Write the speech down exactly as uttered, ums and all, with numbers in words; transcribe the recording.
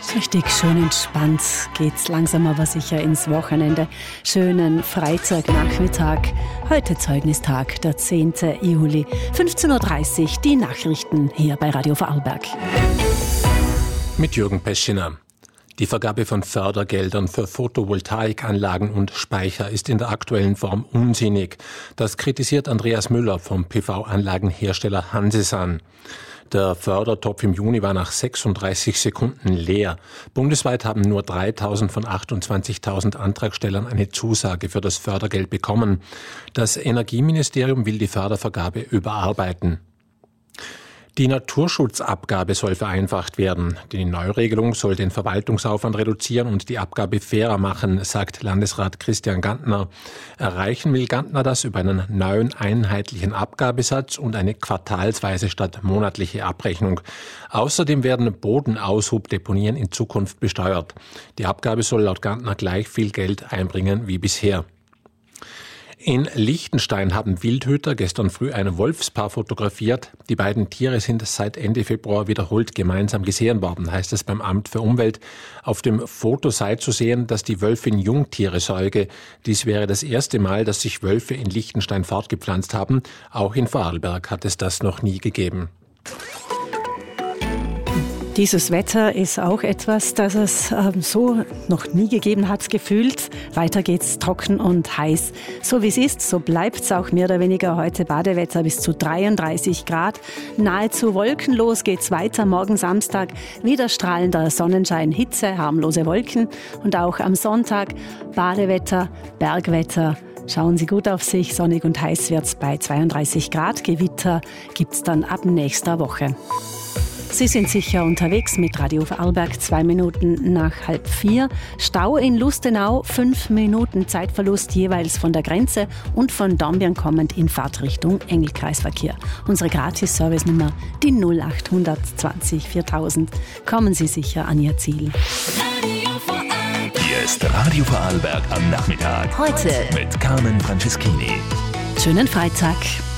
Richtig schön entspannt geht's langsam aber sicher ins Wochenende. Schönen Freitagnachmittag. Heute Zeugnistag, der zehnten Juli. fünfzehn Uhr dreißig, die Nachrichten hier bei Radio Vorarlberg. Mit Jürgen Peschiner. Die Vergabe von Fördergeldern für Photovoltaikanlagen und Speicher ist in der aktuellen Form unsinnig. Das kritisiert Andreas Müller vom P V-Anlagenhersteller Hansesan. Der Fördertopf im Juni war nach sechsunddreißig Sekunden leer. Bundesweit haben nur dreitausend von achtundzwanzigtausend Antragstellern eine Zusage für das Fördergeld bekommen. Das Energieministerium will die Fördervergabe überarbeiten. Die Naturschutzabgabe soll vereinfacht werden. Die Neuregelung soll den Verwaltungsaufwand reduzieren und die Abgabe fairer machen, sagt Landesrat Christian Gantner. Erreichen will Gantner das über einen neuen einheitlichen Abgabesatz und eine quartalsweise statt monatliche Abrechnung. Außerdem werden Bodenaushubdeponien in Zukunft besteuert. Die Abgabe soll laut Gantner gleich viel Geld einbringen wie bisher. In Liechtenstein haben Wildhüter gestern früh ein Wolfspaar fotografiert. Die beiden Tiere sind seit Ende Februar wiederholt gemeinsam gesehen worden, heißt es beim Amt für Umwelt. Auf dem Foto sei zu sehen, dass die Wölfin Jungtiere säuge. Dies wäre das erste Mal, dass sich Wölfe in Liechtenstein fortgepflanzt haben. Auch in Vorarlberg hat es das noch nie gegeben. Dieses Wetter ist auch etwas, das es ähm, so noch nie gegeben hat, gefühlt. Weiter geht's trocken und heiß. So wie es ist, so bleibt's auch mehr oder weniger heute. Badewetter bis zu dreiunddreißig Grad. Nahezu wolkenlos geht's weiter. Morgen Samstag wieder strahlender Sonnenschein, Hitze, harmlose Wolken. Und auch am Sonntag Badewetter, Bergwetter. Schauen Sie gut auf sich. Sonnig und heiß wird's bei zweiunddreißig Grad. Gewitter gibt's dann ab nächster Woche. Sie sind sicher unterwegs mit Radio Vorarlberg, zwei Minuten nach halb vier. Stau in Lustenau, fünf Minuten Zeitverlust jeweils von der Grenze und von Dornbirn kommend in Fahrtrichtung Engelkreisverkehr. Unsere Gratis-Service-Nummer, die null acht zwanzig viertausend. Kommen Sie sicher an Ihr Ziel. Hier ist Radio Vorarlberg am Nachmittag. Heute mit Carmen Franceschini. Schönen Freitag.